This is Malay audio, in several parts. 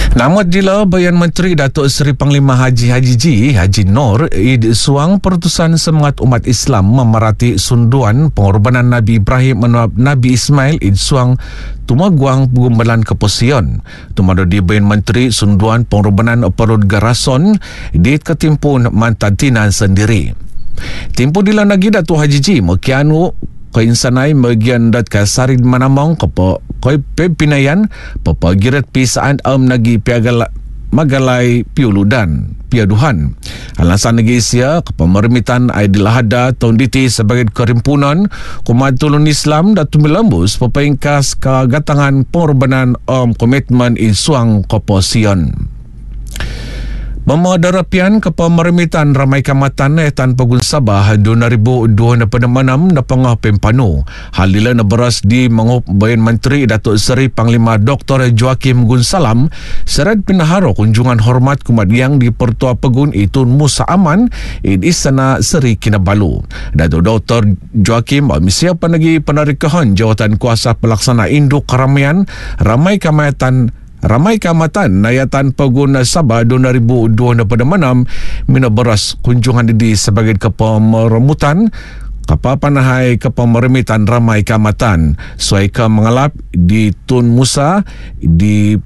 Namun dila Bayan Menteri Datuk Seri Panglima Haji Haji Noor id suang perutusan semangat umat Islam memerati sunduan pengorbanan Nabi Ibrahim menurut Nabi Ismail id suang tumaguang pengumbalan keposian. Tumado di Bayan Menteri sunduan pengorbanan perut garason di ketimpun mantantinan sendiri. Timpu dila nagi Datuk Haji mekianu kainsanay magian dat kasarid manamong koy pepinayan papagirat pisaan nagi magalay piuludan piaduhan. Alasan nagi siya kapamarimitan ay dilahada taon diti sebagai kerimpunan kumatulon Islam datu milambus papaingkas kagatangan pengorbanan komitmen isuang koposian. Memadarapian kepamarimitan ramai kamatan tanpa gun Sabah 2026 na pangapempano. Halila na beras di mengup Bayan Menteri Datuk Seri Panglima Dr. Joakim Gunsalam serat pinaharo kunjungan hormat kumadiang di Pertua Pegun Itun Musa Aman in Istana Seri Kinabalu. Datuk Dr. Joakim misia panagi penarikahan jawatan kuasa pelaksana induk keramaian ramai kamatan nayatan Pegun Sabah 2026 minaberas kunjungan di sebagai kepemeremutan kapapanahai kepemeremitan ramai kamatan suaika mengalap di Tun Musa di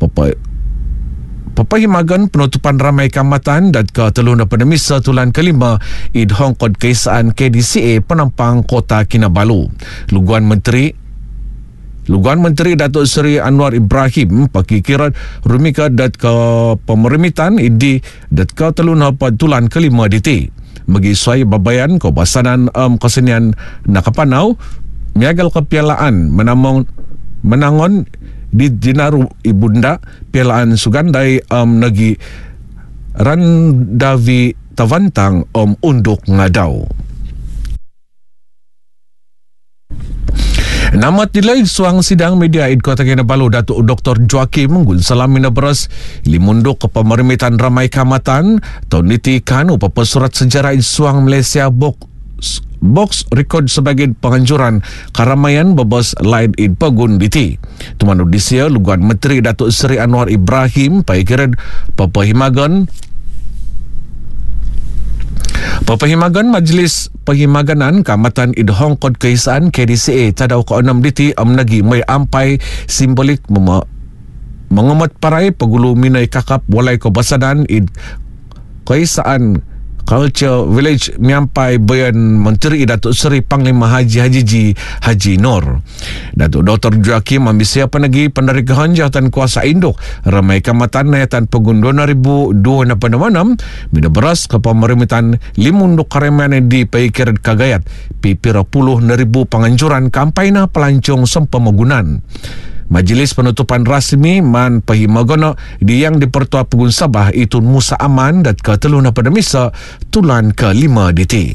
papahimagan penutupan ramai kamatan dan ke-3 Misa tulan kelima id Hongkod Kaisaan KDCA penampang Kota Kinabalu. Luguan Menteri Datuk Seri Anwar Ibrahim pakikirat rumika dat ke pemerimitan idi dat ke tulan kelima diti. Bagi suai babayan kebasanan kesenian nakapanau miagal kepialaan menangon di Dinaru Ibunda pialaan Sugandai nagi Randavi Tavantang unduk ngadau. Namat nilai suang sidang media id Kota Kinabalu Datuk Dr. Joakim Gunsalam minaberas limunduk ke pemerimitan ramai kamatan tahun niti kanu surat sejarah id suang Malaysia box rekod sebagai penganjuran keramaian bebas lain id Pegun diti. Tumanu disia Luguan Menteri Datuk Seri Anwar Ibrahim paikiran Papahimagan Majlis Pahimaganan Kamatan id Hongkod Kaisaan KDCA tadaw ke-6 diti amnagi may ampai simbolik mengemat parai pegulu minay kakap walay kebasadan id Kaisaan Culture Village miampai Bayan Menteri Datuk Seri Panglima Haji Noor. Datuk Dr. Joakim ambisia panagi pendarikahan jawatan kuasa induk ramai kamatan nayatan Pegun 2026 minaberas ke pemerimitan limunduk karemane di paikiran kagayat pipira puluh neribu penganjuran kampayna pelancong sempemagunan. Majlis penutupan rasmi man pahimagono di yang di Pertua Pegun Sabah Itun Musa Aman dan ke-3 Misa tulan ke-5 diti.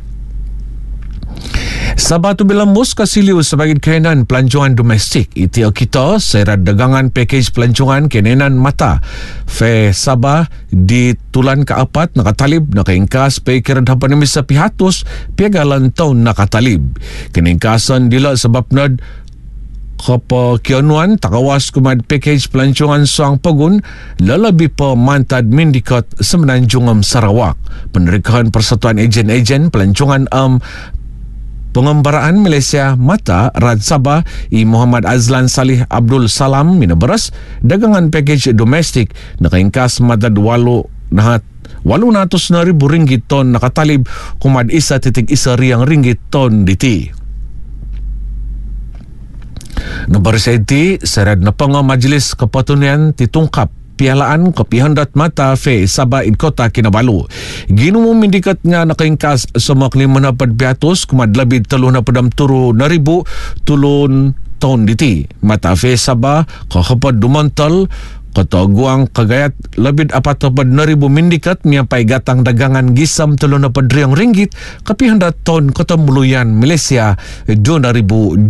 Sabah tu bilambus kasiliu sebagai kenan pelancongan domestik. Itiak kita serat dagangan pakej pelancongan kenenan mata. Fe Sabah di tulan ke-4 nakatalib nakaingkas paikiran hapan misa pihatus piagalan tahun nakatalib. Keningkasan dila sebab nad kapa kianuan takawas kumad pakej pelancongan suang Pegun lalabi pa mantad mindikat Semenanjung Sarawak. Penerikaan Persatuan Ejen-Ejen Pelancongan Pengembaraan Malaysia Mata Rad Sabah Muhammad Azlan Salih Abdul Salam minaberas dagangan pakej domestik nakaingkas madad 800,000 ringgit ton nakatalib kumad 1.1 riang ringgit ton diti. Nabarseti serad na panga Majlis Kepatunan titungkap pialaan kepihandat mata fe Sabah id Kota Kinabalu. Ginumo mindikat nga nakaingkas sumak 500 kumad labid 3 naribu tulun taon diti. Mata fe Sabah kakapad dumantal kataguang kagayat labid 4,000 mindikat miapai gatang dagangan gisam 30 ringgit kapihandat ton katamuluyan Malaysia 2026.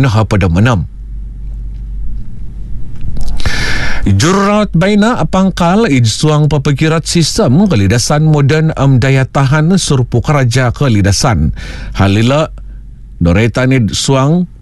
Jururawat baina apangkal idsuang papakirat sistem kelidasan moden daya tahan surupu keraja kelidasan. Halila doretan suang